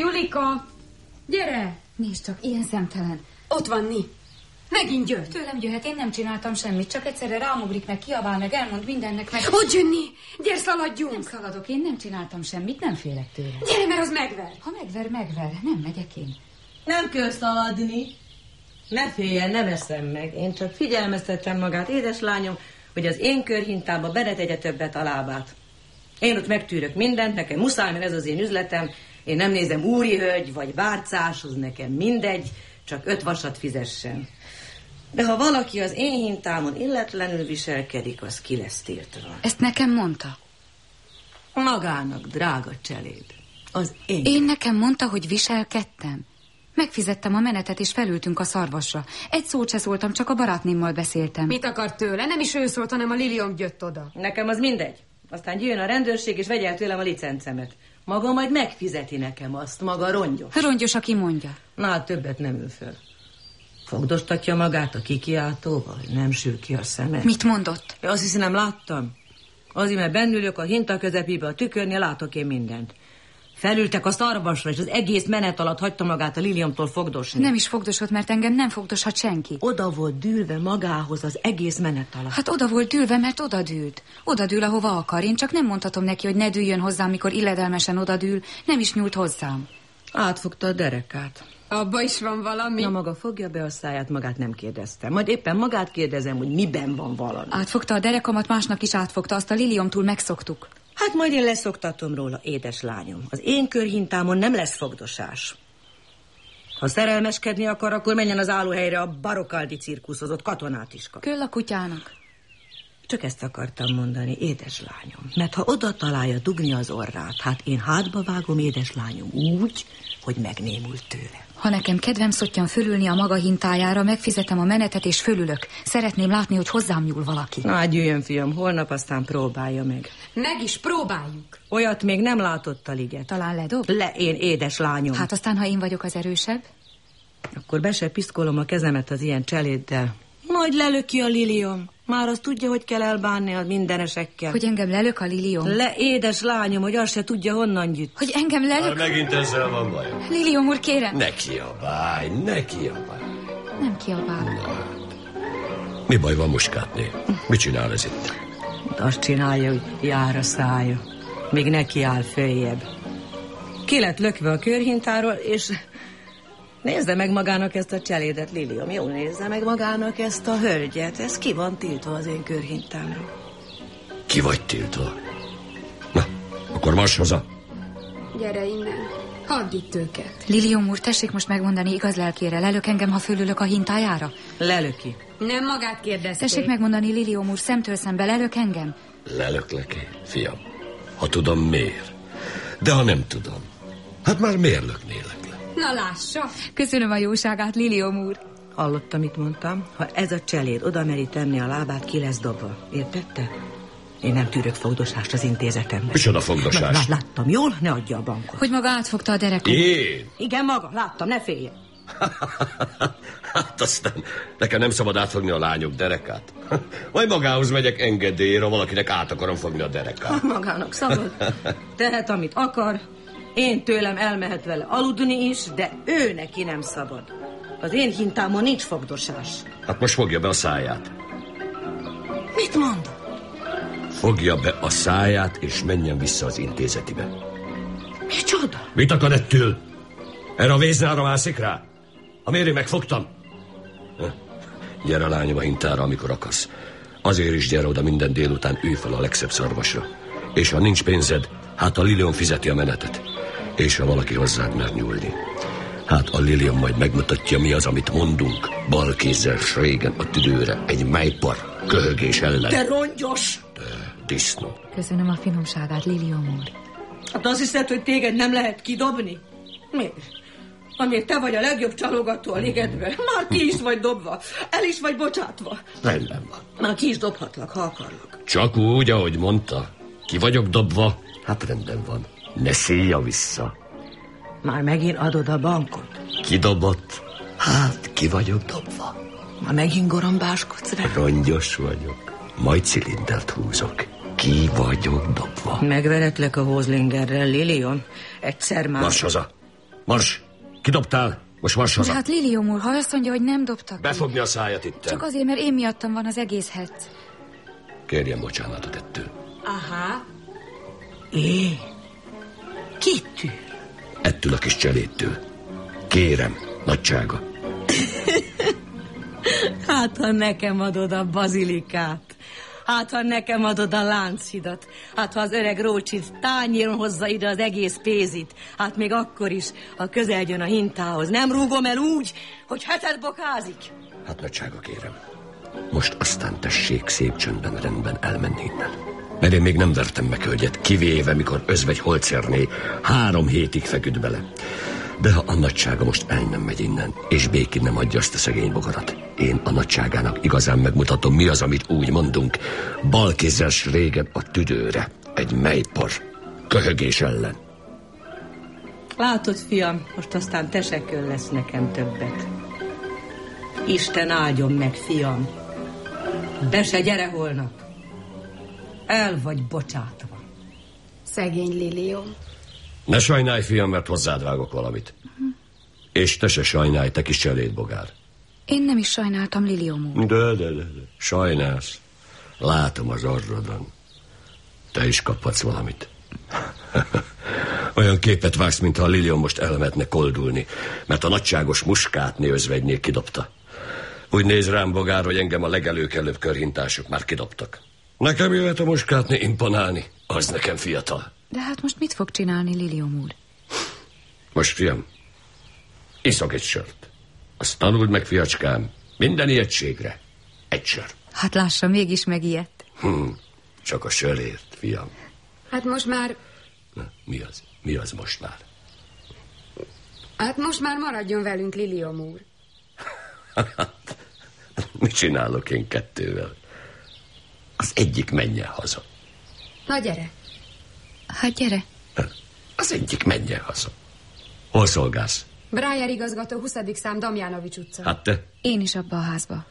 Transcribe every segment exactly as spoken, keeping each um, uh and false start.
Julika, gyere! Nézd csak, ilyen szemtelen. Ott van Ni. Megint jött. Tőlem jöhet, én nem csináltam semmit, csak egyszerre rámugrik meg, kiabál meg, elmond mindennek meg. Ott jön Ni, gyere, szaladjunk. Nem szaladok, én nem csináltam semmit, nem félek tőle. Gyere, mert az megver. Ha megver, megver, nem megyek én. Nem kell szaladni. Ne féljen, nem eszem meg. Én csak figyelmeztettem magát, édeslányom, hogy az én körhintába beletegye többet a lábát. Én ott megtűrök mindent, nekem muszáj, mert ez az én üzletem. Én nem nézem úri hölgy, vagy bárcás, az nekem mindegy, csak öt vasat fizessen. De ha valaki az én hintámon illetlenül viselkedik, az ki lesz tiltva. Ezt nekem mondta? Magának, drága cseléd. Az én. Én nekem mondta, hogy viselkedtem. Megfizettem a menetet, és felültünk a szarvasra. Egy szót se szóltam, csak a barátnémmal beszéltem. Mit akart tőle? Nem is ő szólt, hanem a Lilium jött oda. Nekem az mindegy. Aztán jöjjön a rendőrség, és vegye el tőlem a licencemet. Maga majd megfizeti nekem azt, maga rongyos. Rongyos, aki mondja. Na, hát többet nem ül föl. Fogdostatja magát a kikiáltóval, nem sül ki a szeme. Mit mondott? Ja, azt hiszem, nem láttam. Azért, mert bennülök a hinta közepébe a tükörnél, látok én mindent. Felültek a szarvasra, és az egész menet alatt hagyta magát a Liliumtól fogdosni. Nem is fogdosott, mert engem nem fogdoshat senki. Oda volt dűlve magához az egész menet alatt. Hát oda volt dűlve, mert oda dűlt. Oda dűl, ahova akar. Én csak nem mondhatom neki, hogy ne dűljön hozzám, mikor illedelmesen oda dűl. Nem is nyúlt hozzám. Átfogta a derekát. Abba is van valami. Na, maga fogja be a száját, magát nem kérdeztem. Majd éppen magát kérdezem, hogy miben van valami. Átfogta a derekamat, másnak is átfogta, azt a Liliumtól megszoktuk. Hát majd én leszoktatom róla, édes lányom. Az én körhintámon nem lesz fogdosás. Ha szerelmeskedni akar, akkor menjen az állóhelyre a Barokaldi cirkuszhoz, ott katonát is kap. Köll a kutyának. Csak ezt akartam mondani, édes lányom. Mert ha oda találja dugni az orrát, hát én hátba vágom, édes lányom, úgy, hogy megnémult tőle. Ha nekem kedvem szottyan fölülni a maga hintájára, megfizetem a menetet és fölülök. Szeretném látni, hogy hozzám nyúl valaki. Na, hát jöjjön, fiam, holnap aztán próbálja meg. Meg is próbáljuk. Olyat még nem látott a liget. Talán ledob? Le, én, édes lányom. Hát aztán, ha én vagyok az erősebb? Akkor be se piszkolom a kezemet az ilyen cseléddel. Majd lelöki a Lilium. Már azt tudja, hogy kell elbánni a mindenesekkel. Hogy engem lelök a Lilium? Le, édes lányom, hogy azt se tudja, honnan gyűjt. Hogy engem lelök? Már megint ezzel van baj. Lilium úr, kérem. Ne kiabálj, ne kiabálj. Nem kiabál. Na, mi baj van Muskátné? Mit csinál ez itt? Azt csinálja, hogy jár a szája. Még neki áll följebb. Ki lett lökve a körhintáról, és... Nézze meg magának ezt a cselédet, Lilium. Jó, nézze meg magának ezt a hölgyet. Ez ki van tiltva az én körhintámra. Ki vagy tiltva? Na, akkor marss haza. Gyere innen. Hadd itt őket. Lilium úr, tessék most megmondani igaz lelkére, lelök engem, ha fölülök a hintájára? Lelöki. Nem magát kérdezték. Tessék megmondani, Lilium úr, szemtől szembe lelök engem? Lelöklek én, fiam. Ha tudom, miért. De ha nem tudom, hát már miért löknélek le? Na lássa. Köszönöm a jóságát, Lilium úr. Hallottam, mit mondtam? Ha ez a cseléd oda meri tenni a lábát, ki lesz dobva. Értette? Én nem tűrök fogdosást az intézetemben. Micsoda fogdosást? Na, láttam, jól? Ne adja a bankot. Hogy maga átfogta a derekot? Én? Igen, maga, láttam, ne féljen. Hát aztán nekem nem szabad átfogni a lányok derekát. Majd magához megyek engedélyre, valakinek át akarom fogni a derekát. Magának szabad. Tehet, amit akar. Én tőlem elmehet vele aludni is, de ő neki nem szabad. Az én hintámon nincs fogdosás. Hát most fogja be a száját. Mit mond? Fogja be a száját, és menjen vissza az intézetibe. Micsoda? Mit akar ettől? Erre a véznára mászik rá? A mérő megfogtam. Gyere, lányom, a hintára, amikor akarsz. Azért is gyere oda minden délután, ülj fel a legszebb szarvasra. És ha nincs pénzed, hát a Lilium fizeti a menetet. És ha valaki hozzád mer nyúlni, hát a Lilium majd megmutatja, mi az, amit mondunk. Bal kézzel s régen a tüdőre egy májpar köhögés ellen. Te rongyos! Te disznó. Köszönöm a finomságát, Lilium úr. Hát azt hiszed, hogy téged nem lehet kidobni? Miért? Amiért te vagy a legjobb csalogató a ligetben. Már ki is vagy dobva, el is vagy bocsátva. Rendben van. Már ki is dobhatlak, ha akarlak. Csak úgy, ahogy mondta. Ki vagyok dobva? Hát rendben van. Ne szélja vissza. Már megint adod a bankot? Kidobott? Hát ki vagyok dobva? Már megint gorombáskodsz rá? Rongyos vagyok. Majd cilindert húzok. Ki vagyok dobva? Megveretlek a Hozlingerrel, Lilium. Egyszer már... Marss haza! Mars, kidobtál? Most mars haza. Hát Lilium úr, ha azt mondja, hogy nem dobtak. Befogni a száját itt. Csak azért, mert én miattam van az egész hetsz. Kérjen bocsánatot ettől. Aha. Én? Kitől? Ettől a kis cselédtől. Kérem, nagysága. Hát, ha nekem adod a bazilikát, hát, ha nekem adod a Lánchidat, hát, ha az öreg Rócsit tányéron hozza ide az egész pézit, hát még akkor is, ha közel jön a hintához, nem rúgom el úgy, hogy hetet bokázik. Hát, nagysága, kérem. Most aztán tessék szép csöndben, rendben elmenni innen. Mert én még nem vertem meg hölgyet, kivéve, mikor özvegy holcerné három hétig feküdt bele. De ha a nagysága most el nem megy innen, és békén nem adja azt a szegény bogarat, én a nagyságának igazán megmutatom, mi az, amit úgy mondunk, bal kézzel s régen a tüdőre, egy melypor, köhögés ellen. Látod, fiam, most aztán te se kell lesz nekem többet. Isten áldjon meg, fiam. Be se gyere holnap. El vagy bocsátva. Szegény Lilium. Ne sajnálj, fiam, mert hozzád vágok valamit. Uh-huh. És te se sajnálj, te kis cselédbogár. Én nem is sajnáltam, Lilium úr. De, de, de, de. Sajnálsz. Látom az arrodon. Te is kaphatsz valamit. Olyan képet vágsz, mintha a Lilium most elmetne koldulni, mert a nagyságos muskátné özvegynél kidobta. Úgy néz rám, bogár, hogy engem a legelőkelőbb körhintások már kidobtak. Nekem jöhet a muskátné imponálni, az nekem fiatal. De hát most mit fog csinálni, Lilium úr? Most, fiam, iszok egy sört. Azt tanuld meg, fiacskám, minden ijegységre egy sör. Hát lássa, mégis megijedt. Hm, csak a sörért, fiam. Hát most már... Na, mi az? Mi az most már? Hát most már maradjon velünk, Lilium úr. Mit csinálok én kettővel? Az egyik menjen haza. Na gyere. Hát gyere. Az egyik menjen haza. Hol szolgálsz? Brájer igazgató, huszadik szám, Damjanovics utca. Hát te? Én is abba a házba.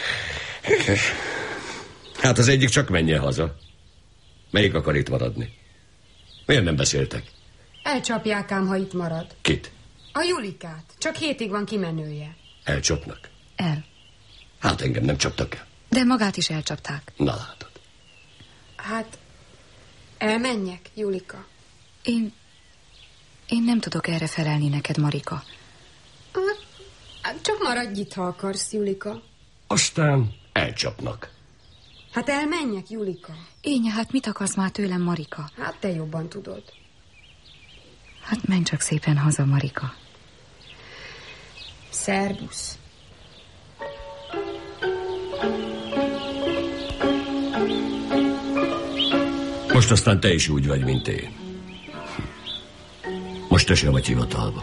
Hát az egyik csak menjen haza. Melyik akar itt maradni? Miért nem beszéltek? Elcsapják ám, ha itt marad. Kit? A Julikát. Csak hétig van kimenője. Elcsapnak? El. Hát engem nem csaptak el. De magát is elcsapták. Na látod. Hát, elmenjek, Julika? Én... Én nem tudok erre felelni neked, Marika. Hát, csak maradj itt, ha akarsz, Julika. Aztán elcsapnak. Hát elmenjek, Julika? Énje, hát mit akarsz már tőlem, Marika? Hát te jobban tudod. Hát menj csak szépen haza, Marika. Szervusz. Most aztán te is úgy vagy, mint én. Most te sem vagy hivatalba.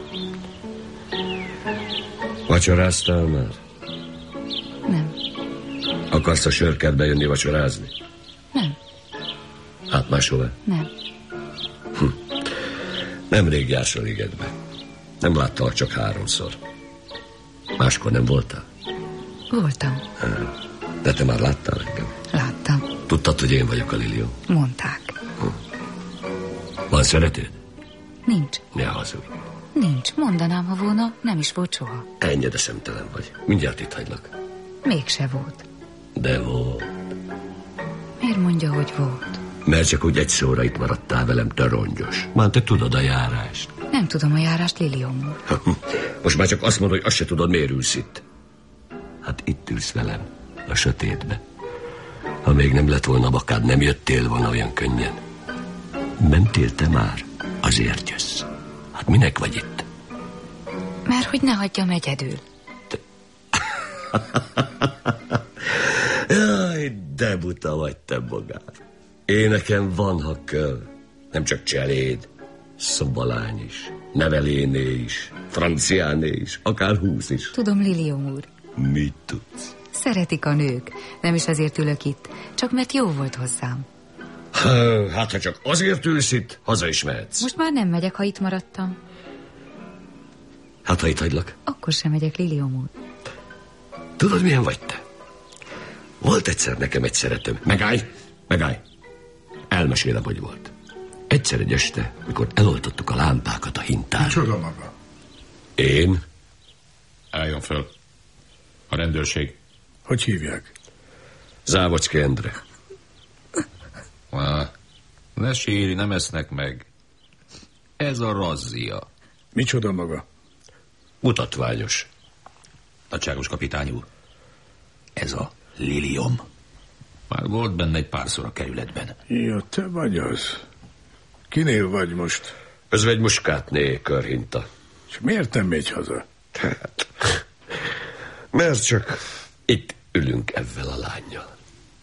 Vacsoráztál már? Nem. Akarsz a sörkertbe jönni vacsorázni? Nem. Hát máshova? Nem. Hm. Nemrég jársz a ligetbe. Nem láttalak csak háromszor. Máskor nem voltál? Voltam. De te már láttál engem? Láttam. Tudtad, hogy én vagyok a Lilium? Mondták. Hm. Van szeretőd? Nincs. Ne hazudj. Nincs. Mondanám, ha volna, nem is volt soha. Ennyi, de szemtelen vagy. Mindjárt itt hagylak. Mégse volt. De volt. Miért mondja, hogy volt? Mert csak úgy egy szóra itt maradtál velem, te rongyos. Már te tudod a járást. Nem tudom a járást, Lilium úr. Most már csak azt mondod, hogy azt se tudod, miért ülsz itt. Hát itt ülsz velem, a sötétbe. Ha még nem lett volna bakád, nem jöttél volna olyan könnyen. Mentél te már? Azért jössz. Hát minek vagy itt? Mert hogy ne hagyjam egyedül. Te... Jaj, de buta vagy te, bogár. Énekem van, ha kell. Nem csak cseléd, szobalány is, neveléné is, franciáné is, akár húsz is. Tudom, Lilium úr. Mit tudsz? Szeretik a nők. Nem is azért ülök itt, csak mert jó volt hozzám. Hát, ha csak azért ülsz itt, haza is mehetsz. Most már nem megyek, ha itt maradtam. Hát, ha itt hagylak? Akkor sem megyek, Lilium úr. Tudod, milyen vagy te? Volt egyszer nekem egy szeretőm. Megállj, megállj. Elmesélem, hogy volt. Egyszer egy este, mikor eloltottuk a lámpákat a hintán. Micsoda maga? Én? Álljon föl. A rendőrség. Hogy hívják? Závodszki Endre. Á, ne sírj, nem esznek meg. Ez a razzia. Micsoda maga? Mutatványos. Nagyságos kapitány úr. Ez a Lilium. Már volt benne egy párszor a kerületben. Ja, te vagy az. Kinél vagy most? Özvegy Muskátné, körhinta. És miért nem megy haza? Hát, mert csak itt ülünk ezzel a lánnyal.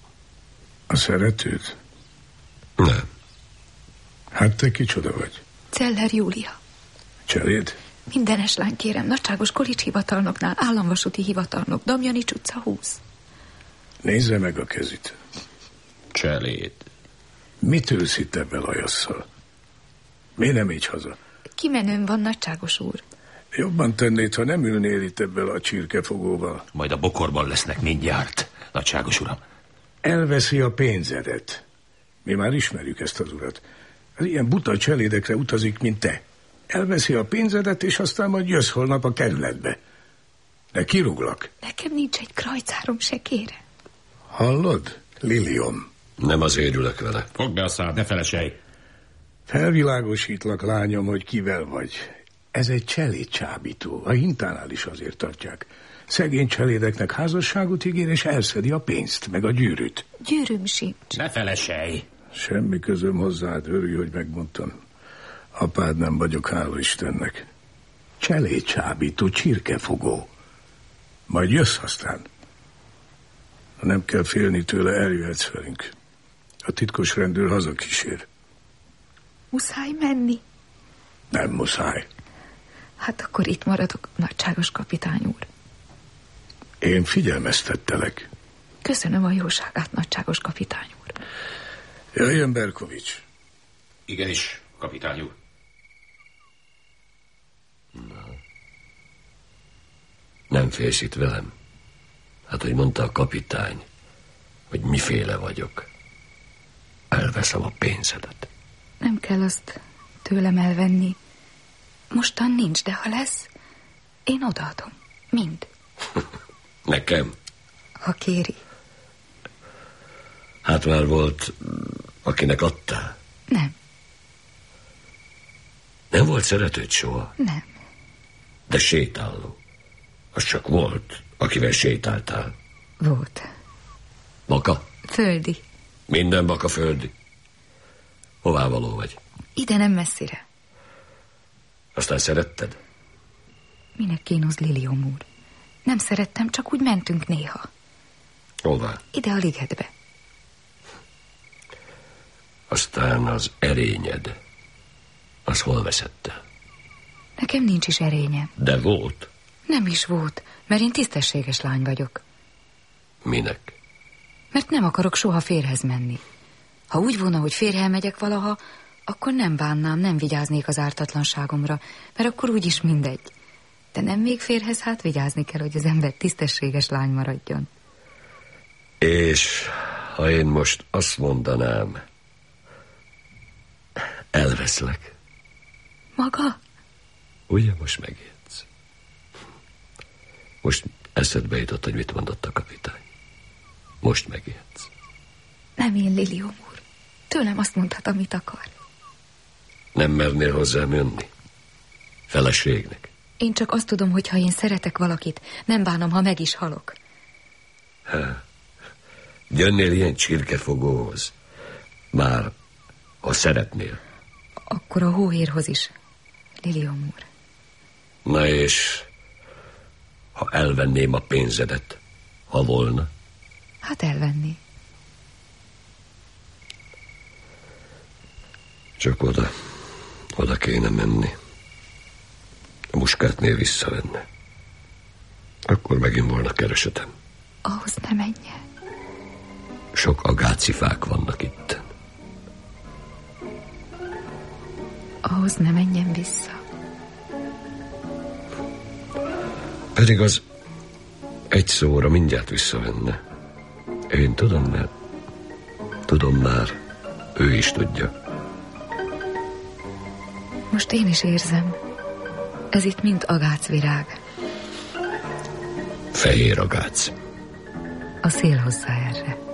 A szeretőd? Nem. Hát te kicsoda vagy? Celler Júlia. Cseléd? Mindenes lány, kérem, nagyságos Kolics hivatalnoknál, államvasúti hivatalnok, Damjanics utca húsz. Nézze meg a kezit. Cseléd. Mit ülsz itt ebben a jasszal? Miért nem így haza? Kimenőm van, nagyságos úr. Jobban tennéd, ha nem ülnél itt ebben a csirkefogóval. Majd a bokorban lesznek mindjárt, nagyságos uram. Elveszi a pénzedet. Mi már ismerjük ezt az urat. Az ilyen buta cselédekre utazik, mint te. Elveszi a pénzedet, és aztán majd jössz holnap a kerületbe. De kirúglak. Nekem nincs egy krajcárom se, kérem. Hallod, Lilium? Nem azért ülök vele. Fogd be a szád, ne feleselj. Felvilágosítlak, lányom, hogy kivel vagy. Ez egy cselédcsábító. A hintánál is azért tartják. Szegény cselédeknek házasságot ígér, és elszedi a pénzt, meg a gyűrűt. Gyűrűm sincs. Ne feleselj. Semmi közöm hozzád, örülj, hogy megmondtam. Apád nem vagyok, hála Istennek. Cselédcsábító, csirkefogó. Majd jössz aztán. Ha nem kell félni tőle, eljöhetsz velünk. A titkos rendőr hazakísér. Muszáj menni? Nem muszáj. Hát akkor itt maradok, nagyságos kapitány úr. Én figyelmeztettelek. Köszönöm a jóságát, nagyságos kapitány úr. Jöjjön, Berkovics. Igenis, kapitány úr. Na. Nem félsz itt velem? Hát, hogy mondta a kapitány, hogy miféle vagyok. Elveszem a pénzedet. Nem kell azt tőlem elvenni. Mostan nincs, de ha lesz, én odaadom. Mind. Nekem? Ha kéri. Hát már volt, akinek adtál? Nem. Nem volt szeretőd soha? Nem. De sétáló. Az csak volt, akivel sétáltál. Volt. Baka? Földi. Minden baka földi. Hová való vagy? Ide nem messzire. Aztán szeretted? Minek kínoz, Lilium úr? Nem szerettem, csak úgy mentünk néha. Hová? Ide a ligetbe. Aztán az erényed. Az hol veszett el? Nekem nincs is erényem. De volt? Nem is volt, mert én tisztességes lány vagyok. Minek? Mert nem akarok soha férhez menni. Ha úgy volna, hogy férjel megyek valaha, akkor nem bánnám, nem vigyáznék az ártatlanságomra, mert akkor úgyis mindegy. De nem még férhez, hát vigyázni kell, hogy az ember tisztességes lány maradjon. És ha én most azt mondanám, elveszlek. Maga? Ugye most megértsz? Most eszedbe jutott, hogy mit mondott a kapitány. Most megértsz. Nem én, Lilium úr. Tőlem azt mondhat, amit akar. Nem mernél hozzám jönni? Feleségnek? Én csak azt tudom, hogy ha én szeretek valakit, nem bánom, ha meg is halok. Ha, jönnél ilyen csirkefogóhoz? Már, ha szeretnél. Akkor a hóhérhoz is, Lilium úr. Na és, ha elvenném a pénzedet, ha volna? Hát elvenni. Csak oda, oda kéne menni. A Muskátnél visszavenne. Akkor megint volna keresetem. Ahhoz ne menjen. Sok agácifák vannak itt. Ahhoz ne menjen vissza. Pedig az egy szóra mindjárt visszavenne. Én tudom, mert tudom már, ő is tudja. most én is érzem. Ez itt mind agácvirág. Fehér agác. A szél hozzá erre.